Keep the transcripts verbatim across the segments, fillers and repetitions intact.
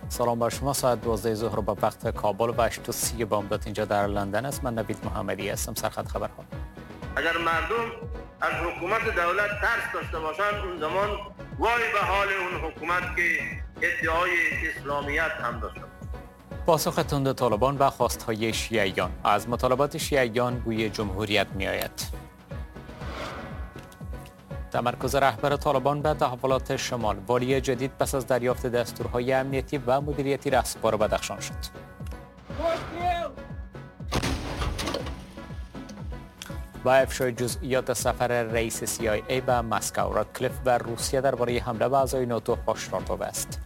سلام بر شما. ساعت دوازده ظهر با وقت کابل و هشت و سی بامداد اینجا در لندن است. من نوید محمدی هستم. سرخط خبرها. اگر مردم از حکومت دولت ترس داشته باشند، اون زمان وای به حال اون حکومت که ادعای اسلامیت هم داشته باشه. پاسخ تند طالبان و خواستهای شیعیان. از مطالبات شیعیان بوی جمهوریت می آید. تمرکز رهبر طالبان به تحولات شمال. والی جدید پس از دریافت دستورهای امنیتی و مدیریتی رهسپار بدخشان شد. با افشای جزئیات سفر رئیس سی آی ای به مسکو، رادکلیف و روسیه درباره حمله به اعضای ناتو هشدار داده است.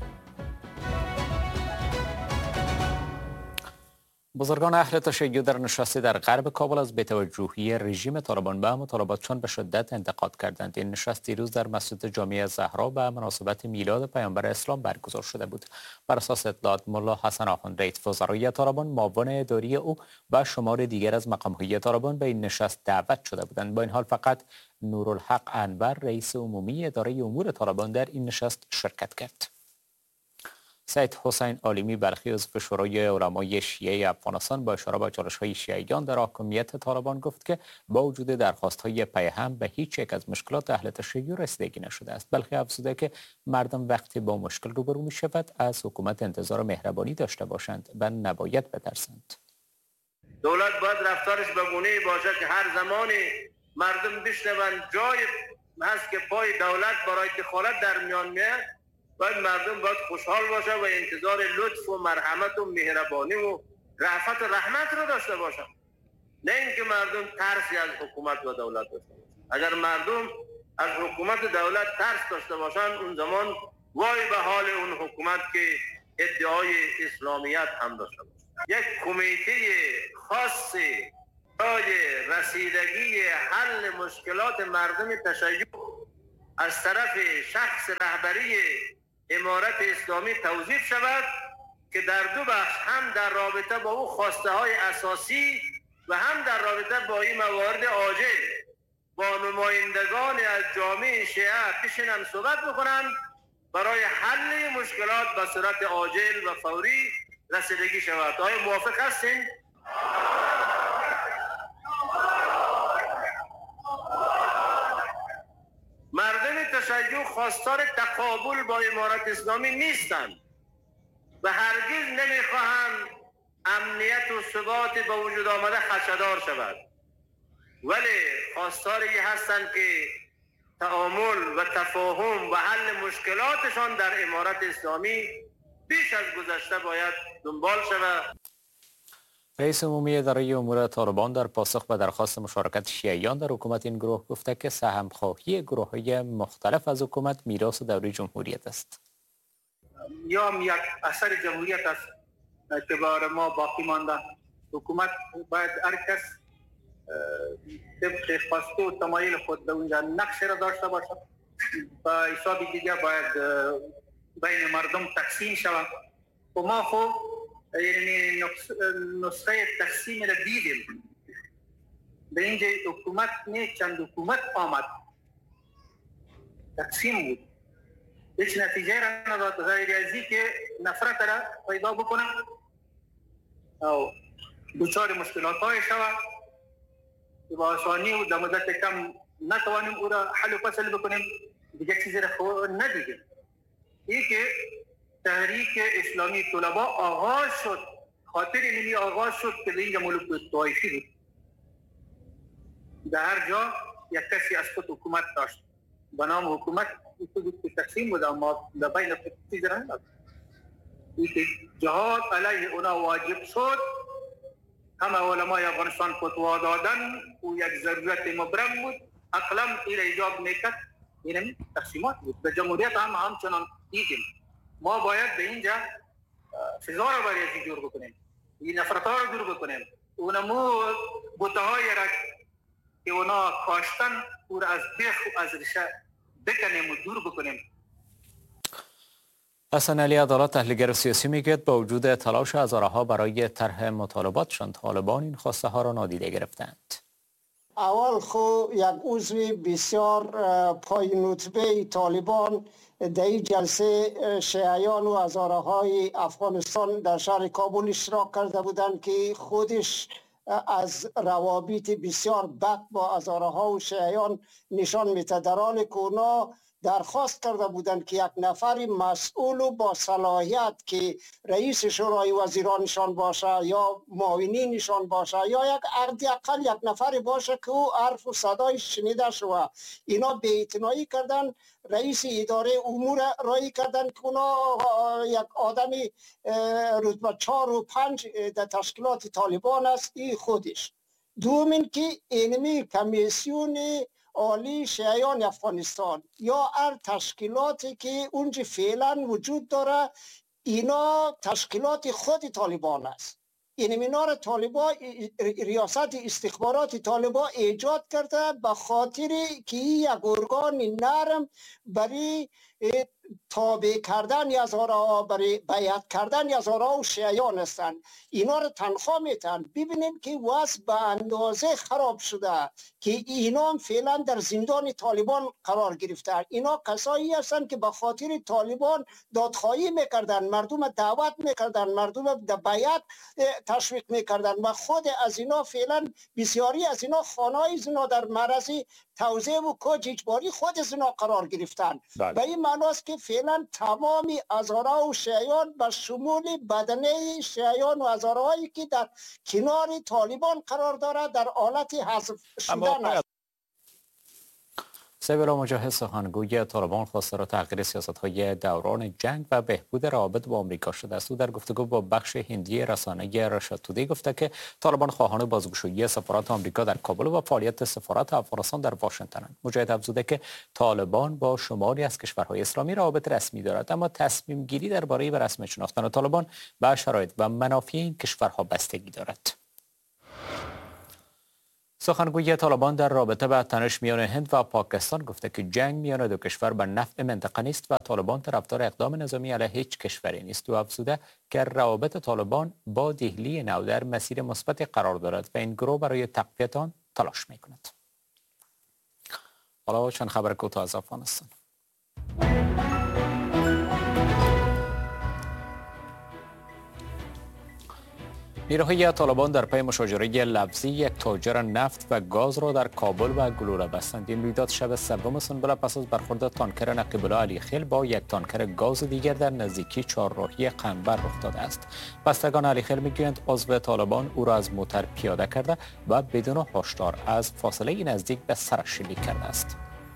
بزرگان اهل تشیع در نشستی در غرب کابل از بی‌توجهی رژیم طالبان به مطالباتشان به شدت انتقاد کردند. این نشست دیروز در مسجد جامع زهرا به مناسبت میلاد پیامبر اسلام برگزار شده بود. بر اساس اطلاعات ملا حسن آخوند، رئیس وزرای طالبان، معاون اداری او و شمار دیگر از مقام‌های طالبان به این نشست دعوت شده بودند. با این حال فقط نورالحق انور، رئیس عمومی اداره امور طالبان، در این نشست شرکت کرد. سید حسین عالمی بلخی عضو شورای علمای شیعه افغانستان با اشاره به چالش‌های شیعیان در حاکمیت طالبان گفت که با وجود درخواست‌های پیهم به هیچ یک از مشکلات اهل تشیع رسیدگی نشده است. بلخی افزوده که مردم وقتی با مشکل روبرو می‌شود از حکومت انتظار مهربانی داشته باشند و نباید بترسند. دولت باید رفتارش به گونه‌ای باشه که هر زمانی مردم بشنوند جای هست که پای دولت برای دخالت در میان میاد، باید مردم باید خوشحال باشه و انتظار لطف و مرحمت و مهربانی و رأفت و رحمت رو داشته باشن، نه اینکه مردم ترسی از حکومت و دولت داشته باشن. اگر مردم از حکومت و دولت ترس داشته باشن، اون زمان وای به حال اون حکومت که ادعای اسلامیت هم داشته باشه. یک کمیته خاصی برای رسیدگی حل مشکلات مردم تشیع از طرف شخص رهبری امارت اسلامی توظیف شود که در دو بخش، هم در رابطه با او خواسته های اساسی و هم در رابطه با این موارد عاجل با نمایندگان از جامعه شیعه بشینن صحبت بکنن برای حل مشکلات به صورت عاجل و فوری رسیدگی شود. آیا موافق هستین؟ مردم تشیع خواستار تقابل با امارت اسلامی نیستند و هرگز نمیخواهند امنیت و ثبات به وجود آمده خدشه‌دار شود، ولی خواستاری هستند که تعامل و تفاهم و حل مشکلاتشان در امارت اسلامی بیش از گذشته باید دنبال شود. رئیس عمومی اداره امور طالبان در پاسخ به درخواست مشارکت شیعیان در حکومت این گروه گفته که سهم‌خواهی گروه‌های مختلف از حکومت میراث دوره جمهوریت است. یا یک اثر جمهوریت است که برای ما باقی مانده. حکومت باید هر کس طبق خواسته و تمایل خود در اونجا نقش را داشته باشد و حساب دیگه باید بین مردم تقسیم شود. و ما خب یعنی نسخه تقسیم را دیدیم. به اینجا حکومت نه چند حکومت آمد تقسیم بود، هیچ نتیجه را نداد غیر از این که نفرت را پیدا بکنه او دچار مشکلات های شود که با آسانی و در مدت کم نتوانیم او را حل و فصل بکنیم. دیگه چیزی را ندیدیم. این که تحریک اسلامی طلبا آغاز شد، خاطر اینمی آغاز شد که به اینجا ملوک طایفی بود. در هر جا یک کسی از خود حکومت داشت به نام حکومت که تقسیم بود، اما در بین خود چیز را نداشت. این که جهاد علیه اونا واجب شد، همه علمای افغانستان فتوا دادن و یک ضرورت مبرم بود، اقلم این ایجاب میکرد. اینمی تقسیمات بود. به جمهوریت هم همچنان دیدیم. ما باید به اینجا فضا را برای جور بکنیم، این نفرت ها را دور بکنیم، اونمو بوته های را که اونا کاشتن او را از بیخ و از ریشه بکنیم و دور بکنیم. حسن علی عدالت، تحلیلگر سیاسی، میگوید با وجود تلاش هزارها برای طرح مطالباتشان، طالبان این خواسته ها را نادیده گرفتند. اول خو یک عضو بسیار پایین‌رتبه طالبان در این جلسه شیعیان و هزاره های افغانستان در شهر کابل اشتراک کرده بودند که خودش از روابط بسیار بد با هزاره ها و شیعیان نشان میده، در حالی که اونا درخواست کرده بودند که یک نفر مسئول و با صلاحیت که رئیس شورای وزیرانشان باشه یا معاونینشان باشه یا یک حداقل یک نفر باشه که او حرف و صدای شنیده شود. اینا بی‌اعتنایی کردن، رئیس اداره امور رای کردن که اونا یک آدم رتبه چهار و پنج در تشکیلات طالبان است. این خودش دومین که اینمی کمیسیون عالی شیعیان افغانستان یا هر تشکیلاتی که اونجا فعلا وجود داره، اینا تشکیلات خود طالبان است. این اینا طالبان، ریاست استخبارات طالبان ایجاد کرده به خاطر که یک ارگان نرم برای تابع کردن هزاره، برای بیعت کردن هزاره و شیعیان هستند. اینا رو تنخواه میتن. ببینیم که وضع به اندازه خراب شده که اینا فعلا در زندان طالبان قرار گرفتن. اینا کسایی هستند که به خاطر طالبان دادخواهی میکردن، مردم دعوت میکردن، مردم در بیعت تشویق میکردن و خود از اینا فعلا بسیاری از اینا خانه‌های زنا در معرض توزیع و کج اجباری خود زنا قرار گرفتن. به این معناست که فعلا تمامی هزاره و شیعیان به شمول بدنه شیعیان و هزاره هایی که در کنار طالبان قرار دارد در حالت حذف شدن است. سبیل مجاهد سخنگوی طالبان خواستار تغییر سیاست‌های دوران جنگ و بهبود روابط با آمریکا شده است. او در گفتگو با بخش هندی رسانه رشد تودی گفته که طالبان خواهان بازگشایی سفارت آمریکا در کابل و فعالیت سفارت افغانستان در واشنگتن. مجاهد افزوده که طالبان با شماری از کشورهای اسلامی روابط رسمی دارد، اما تصمیم گیری درباره به رسمی شناختن طالبان به شرایط و منافع این کشورها بستگی دارد. سخنگوی طالبان در رابطه با تنش میان هند و پاکستان گفته که جنگ میان دو کشور به نفع منطقه نیست و طالبان طرفدار اقدام نظامی علیه هیچ کشوری نیست. و افزوده که روابط طالبان با دهلی نو در مسیر مثبتی قرار دارد و این گروه برای تقویت آن تلاش میکند. حالا چند خبر کوتاه از افغانستان. نیروهای طالبان در پی مشاجره لفظی یک تاجر نفت و گاز را در کابل و گلوله بستند. این رویداد شب سوم سنبله پس از برخورد تانکر نقیب الله علی خیل با یک تانکر گاز دیگر در نزدیکی چهارراهی قنبر رخ داده است. بستگان علی خیل میگویند عضو طالبان او را از موتر پیاده کرده و بدون هشدار از فاصله نزدیک به سرش شلیک کرده است.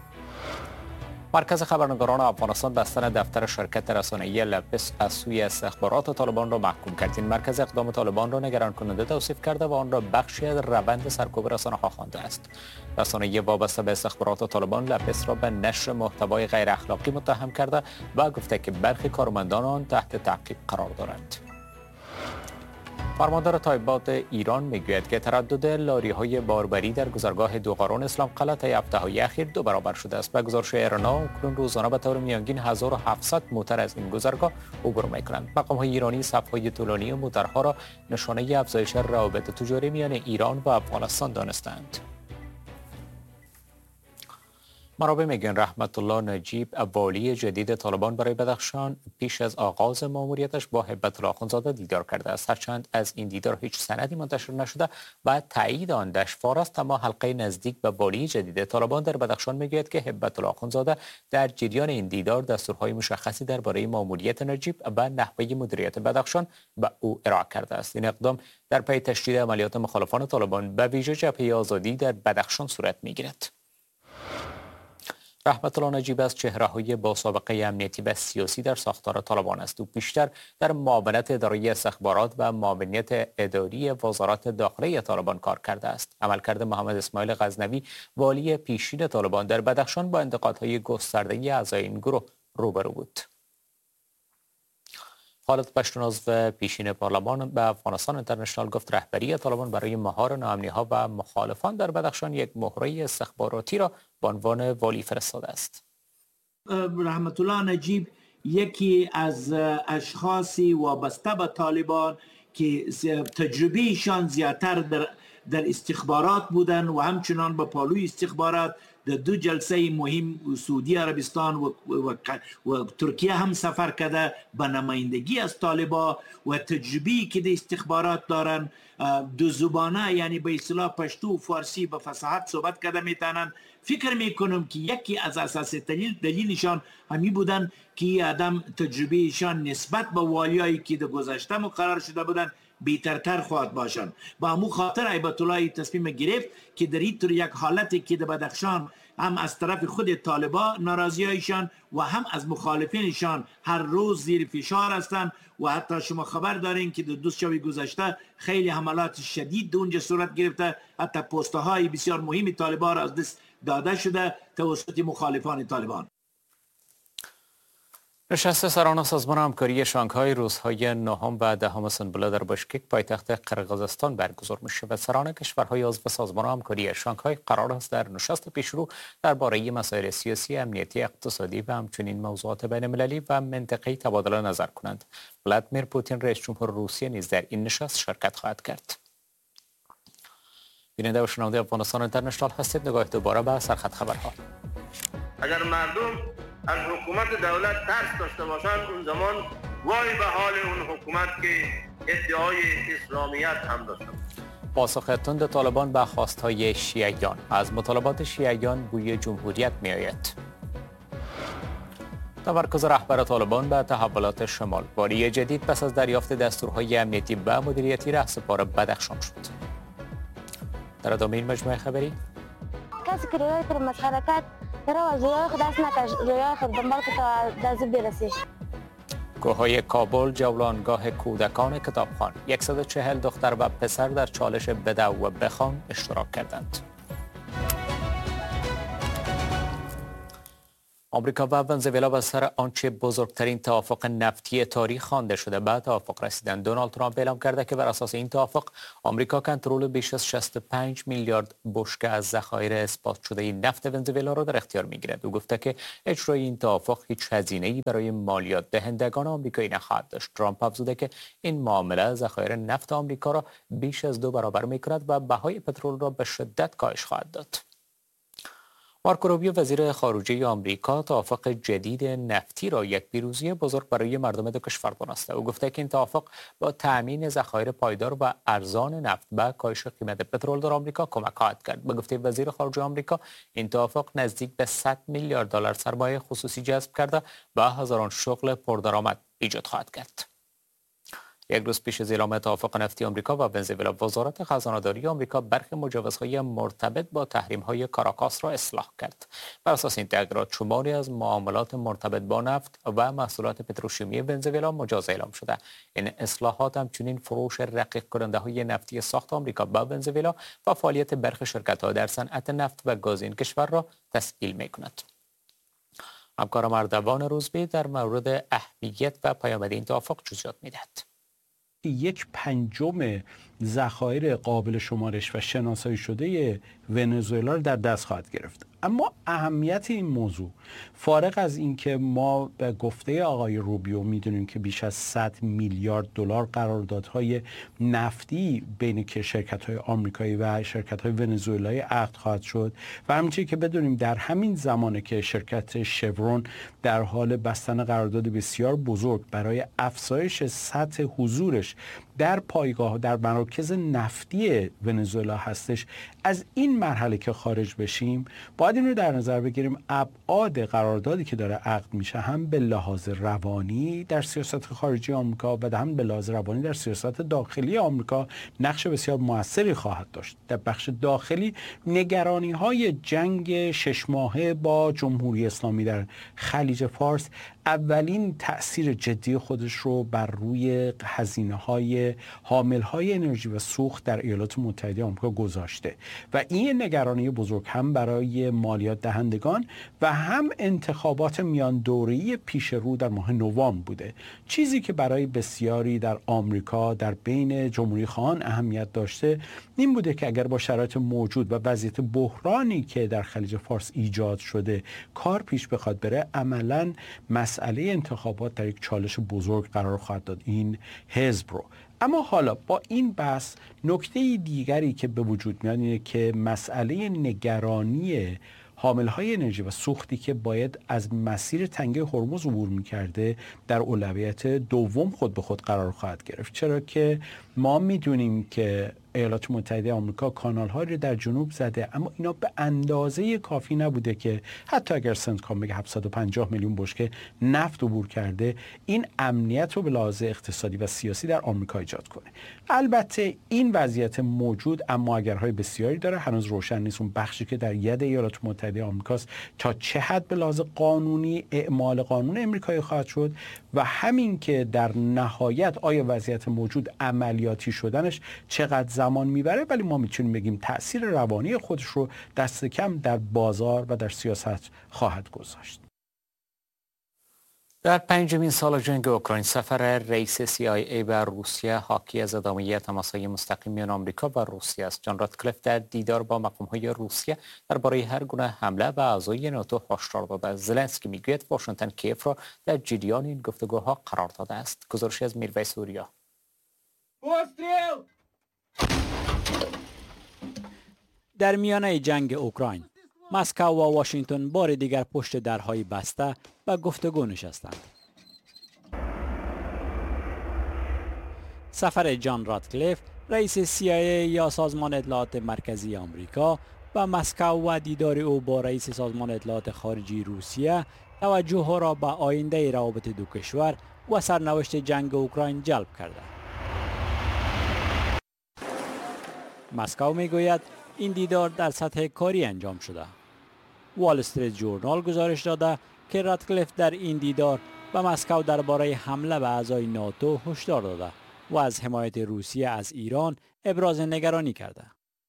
مرکز خبرنگاران افغانستان بستن دفتر شرکت رسانه‌ای لپس از سوی استخبارات طالبان را محکوم کرد. این مرکز اقدام طالبان را نگران کننده توصیف کرده و آن را بخشی از روند سرکوب رسانه‌ها خوانده است. رسانه وابسته به استخبارات طالبان لپس را به نشر محتوای غیر اخلاقی متهم کرده و گفته که برخی کارمندان آن تحت تعقیب قرار دارند. فرماندار تایبات ایران میگوید که تردد لاری‌های باربری در گذرگاه دوغاران اسلام قلعه طی هفته‌های اخیر دو برابر شده است. به گزارش ایرنا اکنون روزانه به طور میانگین هزار و هفتصد موتر از این گذرگاه عبور می‌کنند. مقام‌های ایرانی صف‌های طولانی موترها را نشانه افزایش روابط تجاری میان ایران و افغانستان دانستند. منابع میگن رحمت الله نجیب والی جدید طالبان برای بدخشان پیش از آغاز ماموریتش با هیبت الله اخوندزاده دیدار کرده است. هرچند از این دیدار هیچ سندی منتشر نشده و تایید آن دشوار است، اما حلقه نزدیک به والی جدید طالبان در بدخشان میگوید که هیبت الله اخوندزاده در جریان این دیدار دستورهای مشخصی درباره ماموریت نجیب و نحوه مدیریت بدخشان به او ارائه کرده است. این اقدام در پی تشدید عملیات مخالفان طالبان به ویژه جبهه آزادی در بدخشان صورت میگیرد. رحمت الله نجیب از چهره‌های با سابقه امنیتی و سیاسی در ساختار طالبان است. او بیشتر در معاونت اداره استخبارات و معاونیت اداری وزارت داخله طالبان کار کرده است. عملکرد محمد اسماعیل غزنوی والی پیشین طالبان در بدخشان با انتقادهای گسترده اعضای این گروه روبرو بود. خالد پشتوناز و پیشین پارلمان به افغانستان اینترنشنال گفت رهبری طالبان برای مهار ناامنی‌ها و مخالفان در بدخشان یک مهره استخباراتی را به عنوان والی فرستاده است. رحمت الله نجیب یکی از اشخاصی وابسته به طالبان که تجربهشان زیادتر در در استخبارات بودن و همچنان به پالوی استخبارات در دو جلسه مهم سعودی عربستان و, و, و, و ترکیه هم سفر کرده به نمایندگی از طالبان و تجربی که در استخبارات دارن، دو زبانه یعنی به اصطلاح پشتو و فارسی به فصاحت صحبت کرده میتونن. فکر میکنم که یکی از اساس دلیل دلیلشان همی بودن که آدم تجربهشان نسبت به والیایی که در گذشته مقرر شده بودن بیترتر خواهد باشند. با همون خاطر هیبت الله تصمیم گرفت که در این طور یک حالتی که در بدخشان هم از طرف خود طالبان ناراضیایشان و هم از مخالفینشان هر روز زیر فشار هستند و حتی شما خبر دارین که در دو شب گذشته خیلی حملات شدید اونجا صورت گرفته، حتی پست‌های بسیار مهم طالبان را از دست داده شده توسط مخالفان طالبان. نشست سران سازمان همکاری شانگهای روزهای نهم و دهم سنبله در بشکک پایتخت قرقیزستان برگزار میشه و سران کشورهای عضو سازمان همکاری شانگهای قرار است در نشست پیشرو درباره مسائل سیاسی، امنیتی، اقتصادی و همچنین موضوعات بین المللی و منطقه‌ای تبادل نظر کنند. ولادیمیر پوتین رئیس جمهور روسیه نیز در این نشست شرکت خواهد کرد. بیننده و شنونده افغانستان اینترنشنال هستید. نگاه دوباره به سرخط خبرها. اگر مردم از حکومت دولت ترس داشته باشند، اون زمان وای به حال اون حکومت که ادعای اسلامیت هم داشته باشه. پاسخ تند طالبان به خواستهای شیعیان. از مطالبات شیعیان بوی جمهوریت می آید. تمرکز رهبر طالبان به تحولات شمال. باری جدید پس از دریافت دستورهای امنیتی و مدیریتی رهسپار بدخشان شد. در ادامه این مجموعه خبری کسی که روی تر مسحرکت ترا از روی خود دست نکش، روی خود دنبال که تا دست برسی. کوههای کابل جولانگاه کودکان کتابخوان. صد و چهل دختر و پسر در چالش بدو و بخوان اشتراک کردند. آمریکا و ونزوئلا بر سر آنچه بزرگترین توافق نفتی تاریخ خوانده شده به توافق رسیدند. دونالد ترامپ اعلام کرده که بر اساس این توافق آمریکا کنترل بیش از شصت و پنج میلیارد بشکه از ذخایر اثبات شده نفت ونزوئلا را در اختیار می‌گیرد. او گفته که اجرای این توافق هیچ هزینه‌ای برای مالیات دهندگان آمریکایی نخواهد داشت. ترامپ افزوده که این معامله ذخایر نفت آمریکا را بیش از دو برابر می‌کند و بهای پترول را به شدت کاهش خواهد داد. مارکو روبیو وزیر خارجه آمریکا توافق جدید نفتی را یک پیروزی بزرگ برای مردم دو کشور دانسته. او گفته که این توافق با تأمین ذخایر پایدار و ارزان نفت به کاهش قیمت پترول در آمریکا کمک خواهد کرد. به گفته وزیر خارجه آمریکا، این توافق نزدیک به صد میلیارد دلار سرمایه خصوصی جذب کرده و هزاران شغل پردرآمد ایجاد خواهد کرد. یک روز پیش از اعلام توافق نفتی آمریکا و ونزوئلا، وزارت خزانه‌داری آمریکا برخی مجوزهای مرتبط با تحریم‌های کاراکاس را اصلاح کرد. بر اساس این تغییرات شماری از معاملات مرتبط با نفت و محصولات پتروشیمی ونزوئلا مجاز اعلام شده. این اصلاحات همچنین فروش رقیق کننده‌های نفتی ساخت آمریکا به ونزوئلا و فعالیت برخی شرکت‌ها در صنعت نفت و گاز این کشور را تسهیل می‌کند. همکارم اردوان روزبی در مورد اهمیت و پیامد این توافق جزئیات می‌دهد. یک پنجم ذخایر قابل شمارش و شناسایی شده ونزوئلا را در دست خواهد گرفت. اما اهمیت این موضوع، فارغ از اینکه ما به گفته آقای روبیو میدونیم که بیش از صد میلیارد دلار قراردادهای نفتی بین که شرکت‌های آمریکایی و شرکت‌های ونزوئلایی عقد خواهد شد و همچنین که بدونیم در همین زمانه که شرکت شورون در حال بستن قرارداد بسیار بزرگ برای افزایش سطح حضورش در پایگاه در مراکز نفتی ونزوئلا هستش، از این مرحله که خارج بشیم باید این رو در نظر بگیریم ابعاد قراردادی که داره عقد میشه هم به لحاظ روانی در سیاست خارجی آمریکا و هم به لحاظ روانی در سیاست داخلی آمریکا نقش بسیار موثری خواهد داشت. در بخش داخلی نگرانی های جنگ شش ماهه با جمهوری اسلامی در خلیج فارس اولین تأثیر جدی خودش رو بر روی هزینه‌های حامل‌های انرژی و سوخت در ایالات متحده آمریکا گذاشته و این نگرانی بزرگ هم برای مالیات دهندگان و هم انتخابات میان دوره‌ای پیش رو در ماه نوامبر بوده. چیزی که برای بسیاری در آمریکا در بین جمهوری خواهان اهمیت داشته این بوده که اگر با شرایط موجود و وضعیت بحرانی که در خلیج فارس ایجاد شده کار پیش بخواد بره، عملاً مسئله انتخابات در یک چالش بزرگ قرار خواهد داد این حزب رو. اما حالا با این بحث نکته دیگری که به وجود میاد اینه که مسئله نگرانی حاملهای انرژی و سوختی که باید از مسیر تنگه هرمز عبور می‌کرده در اولویت دوم خود به خود قرار خواهد گرفت، چرا که ما میدونیم که ایالات متحده آمریکا کانال‌ها رو در جنوب زده، اما اینا به اندازه کافی نبوده که حتی اگر سنتکام بگه هفتصد و پنجاه میلیون بشکه نفت عبور کرده این امنیت رو به لحاظ اقتصادی و سیاسی در آمریکا ایجاد کنه. البته این وضعیت موجود اما اگرهای بسیاری داره، هنوز روشن نیست اون بخشی که در ید ایالات متحده آمریکاست تا چه حد به لحاظ قانونی اعمال قانون امریکایی خواهد شد و همین که در نهایت آیا وضعیت موجود عملیاتی شدنش چقدر زمان میبره، ولی ما میتونیم بگیم تأثیر روانی خودش رو دست کم در بازار و در سیاست خواهد گذاشت. در پنجمین سال جنگ اوکراین سفر رئیس سی آی ای به روسیه حاکی از ادامه تماس‌های مستقیم میان آمریکا و روسیه است. جان راتکلیف در دیدار با مقام‌های روسیه درباره هر گونه حمله به اعضای ناتو هشدار داده. زلنسکی میگوید واشنگتن کیف را در جریان این گفتگوها قرار داده است. گزارشی از میرویس اوریا. در میانه جنگ اوکراین مسکو و واشنگتن بار دیگر پشت درهای بسته و گفتگو نشستند. سفر جان راتکلیف رئیس سی آی ای یا سازمان اطلاعات مرکزی آمریکا و مسکو و دیدار او با رئیس سازمان اطلاعات خارجی روسیه توجه را به آینده روابط دو کشور و سرنوشت جنگ اوکراین جلب کرده. مسکو میگوید این دیدار در سطح کاری انجام شده. وال استریت جورنال گزارش داده که راتکلیف در این دیدار به مسکو درباره حمله به اعضای ناتو هشدار داده و از حمایت روسیه از ایران ابراز نگرانی کرده.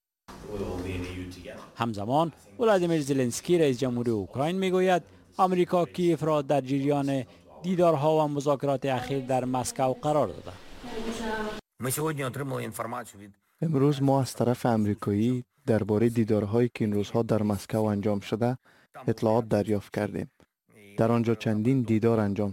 همزمان ولادیمیر زلنسکی رئیس جمهور اوکراین میگوید آمریکا کیف را در جریان دیدارها و مذاکرات اخیر در مسکو قرار داده. امروز ما از طرف امریکایی درباره دیدارهایی که این روزها در مسکو انجام شده اطلاعات دریافت کردیم. در آنجا چندین دیدار انجام